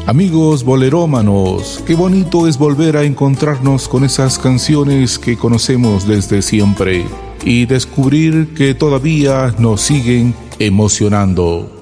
Amigos bolerómanos, qué bonito es volver a encontrarnos con esas canciones que conocemos desde siempre y descubrir que todavía nos siguen emocionando.